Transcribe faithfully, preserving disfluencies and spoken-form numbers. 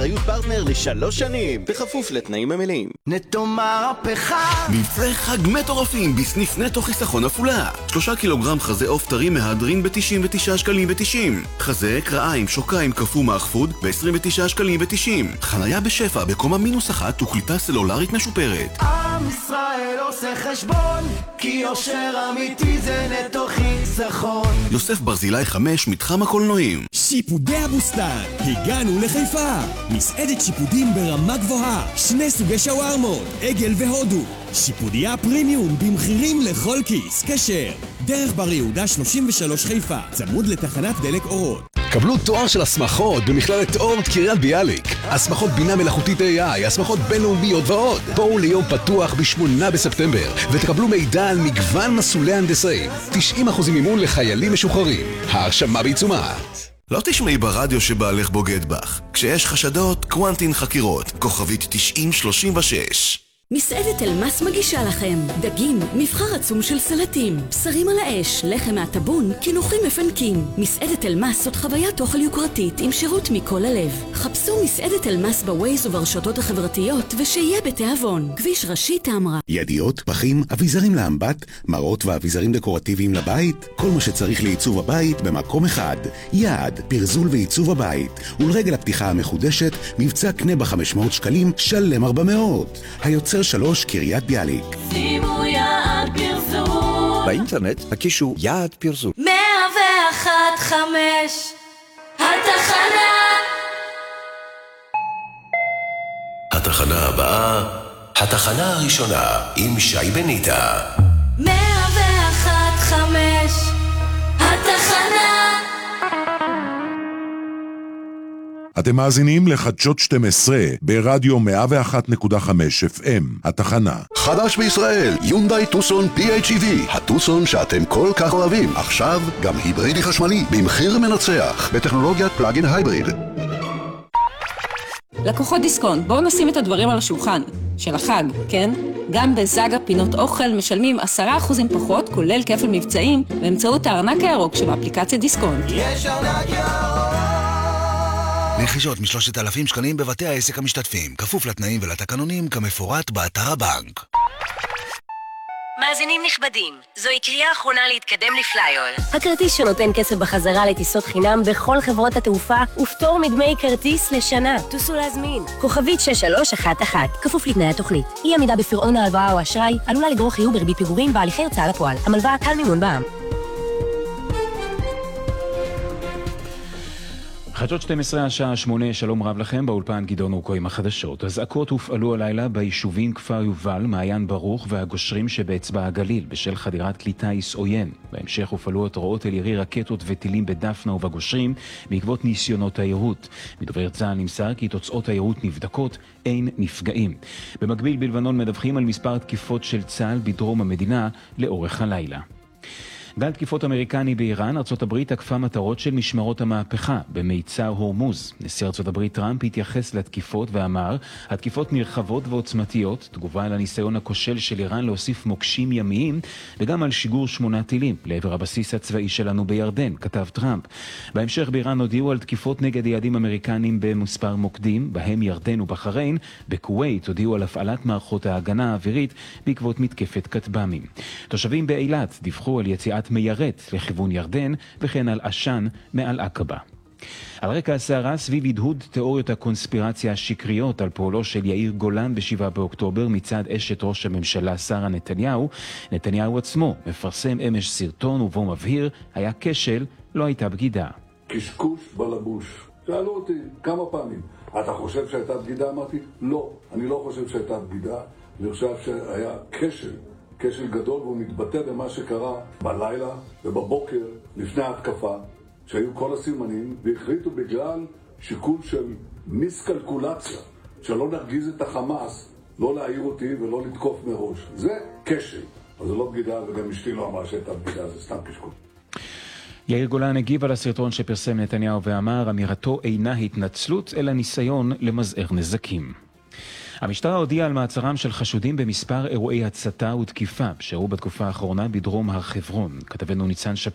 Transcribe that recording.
אחריות פרטנר לשלוש שנים, בכפוף לתנאים המלאים. נטו מהפכה. מבצעי חג מטורפים בסניף נטו חיסכון עפולה. שלושה קילוגרם חזה עוף טרי מהדרין ב-תשעים ותשעה שקלים ו-תשעים. חזה קרעיים שוקיים קפוא מאחפוד ב-עשרים ותשעה שקלים ו-תשעים. חניה בשפע בקומה מינוס אחת וקליטה סלולרית משופרת. עם ישראל עושה חשבון, כי יושר אמיתי זה נטו חיסכון. יוסף ברזילי חמש, מתחם הקולנועים. שיפודי הבוסתן, הגענו לחיפה. מסעדת שיפודים ברמה גבוהה, שני סוגי שווארמות, עגל והודו. שיפודיה פרימיום במחירים לכל כיס, כשר. דרך בר יהודה שלושים ושלוש חיפה, צמוד לתחנת דלק אורות. קבלו תואר של הסמכות במכללת אורט קריית ביאליק. הסמכות בינה מלאכותית איי איי, הסמכות בינלאומיות ועוד. בואו ליום פתוח בשמונה בספטמבר ותקבלו מידע על מגוון מסלולי הנדסאים. תשעים אחוז מימון לחיילים משוחררים. ההרשמה בעיצומה. לא תשמעי ברדיו שבעלך בוגד בך. כשיש חשדות, קוונטין חקירות. כוכבית תשעים שלושים ושש. מסעדת אלמס מגישה לכם דגים, מבחר עצום של סלטים, בשרים על האש, לחם מהטבון, קינוחים מפנקים. מסעדת אלמס זאת חוויית אוכל יוקרתית עם שירות מכל הלב. חפשו מסעדת אלמס בווייז וברשתות החברתיות ושיהיה בתיאבון. כביש ראשי תמרה. ידיעות, פחים, אביזרים לאמבט, מראות ואביזרים דקורטיביים לבית, כל מה שצריך לעיצוב הבית במקום אחד. יעד, פרזול ועיצוב הבית. ולרגל הפתיחה המחודשת, מבצע קנה ב-חמש מאות שקלים, שלם ארבע מאות. היוצר שלוש קריית ביאליק. שימו יעד פרסום. באינטרנט הקישו יעד פרסום. מאה ואחת חמש התחנה. התחנה הבאה, התחנה הראשונה עם שי בניטה. מאה ואחת חמש התחנה. אתם מאזינים לחדשות שתים עשרה ברדיו מאה ואחת נקודה חמש אף אם, התחנה. חדש בישראל, יונדאי טוסון פי אייץ' אי וי, הטוסון שאתם כל כך אוהבים, עכשיו גם היברידי חשמלי, במחיר מנצח, בטכנולוגיית פלאגין הייבריד. לקוחות דיסקונט, בואו נשים את הדברים על השולחן של החג, כן? גם בזאגה פינות אוכל משלמים עשרה אחוזים פחות, כולל כפל מבצעים, באמצעות הארנק הירוק של האפליקציה דיסקונט. יש ארנק ירוק. רכישות משלושת אלפים שקלים בבתי העסק המשתתפים, כפוף לתנאים ולתקנונים כמפורט באתר הבנק. מאזינים נכבדים, זוהי קריאה אחרונה להתקדם לפלייול. הכרטיס שנותן כסף בחזרה לטיסות חינם בכל חברות התעופה ופטור מדמי כרטיס לשנה. טוסו להזמין. כוכבית שש שלוש אחת אחת, כפוף לתנאי התוכנית. אי עמידה בפירעון ההלוואה או אשראי עלולה לגרור חיוב בריבית פיגורים בהליכי הוצאה לפועל. המלווה קל מימון בע"מ. חדשות שתים עשרה השעה שמונה, שלום רב לכם, באולפן גדעון אורקו עם החדשות. אזעקות הופעלו הלילה ביישובים כפר יובל, מעיין ברוך והגושרים שבאצבע הגליל בשל חדירת כלי טיס עוין. בהמשך הופעלו התראות אל ירי רקטות וטילים בדפנה ובגושרים בעקבות ניסיונות היירוט. מדובר צה"ל נמסר כי תוצאות היירוט נבדקות, אין נפגעים. במקביל בלבנון מדווחים על מספר תקיפות של צה"ל בדרום המדינה לאורך הלילה. גל תקיפות אמריקני באיראן, ארצות הברית תקפה מטרות של משמרות המהפכה במיצר הורמוז. נשיא ארצות הברית טראמפ התייחס לתקיפות ואמר, התקיפות נרחבות ועוצמתיות, תגובה על הניסיון הכושל של איראן להוסיף מוקשים ימיים, וגם על שיגור שמונה טילים לעבר הבסיס הצבאי שלנו בירדן, כתב טראמפ. בהמשך באיראן הודיעו על תקיפות נגד יעדים אמריקנים במספר מוקדים, בהם ירדן ובחריין. בכווית הודיעו על הפעלת מערכות ההגנה האווירית בעקבות מתקפת כטב"מים. תושבים באילת דיווחו על יציאת מיירט לכיוון ירדן וכן על עשן מעל עקבה. על רקע הסערה סביב הדהוד תיאוריות הקונספירציה השקריות על פועלו של יאיר גולן בשבעה באוקטובר מצד אשת ראש הממשלה שרה נתניהו, נתניהו עצמו מפרסם אמש סרטון ובו מבהיר, היה כשל, לא הייתה בגידה. קשקוש בלבוש. שאלו אותי כמה פעמים, אתה חושב שהייתה בגידה? אמרתי, לא, אני לא חושב שהייתה בגידה, אני חושב שהיה כשל. כשל גדול, והוא מתבטא במה שקרה בלילה ובבוקר לפני ההתקפה, שהיו כל הסימנים, והחליטו בגלל שיקול של מיסקלקולציה, שלא נרגיז את החמאס, לא להעיר אותי ולא לתקוף מראש. זה כשל. אז זה לא בגידה, וגם אשתי לא אמרה שהייתה בגידה, זה סתם קשקוש. יאיר גולן הגיב על הסרטון שפרסם נתניהו ואמר, אמירתו אינה התנצלות, אלא ניסיון למזער נזקים. המשטרה הודיעה על מעצרם של חשודים במספר אירועי הצתה ותקיפה שאירעו בתקופה האחרונה בדרום הר חברון. כתבנו ניצן שפיר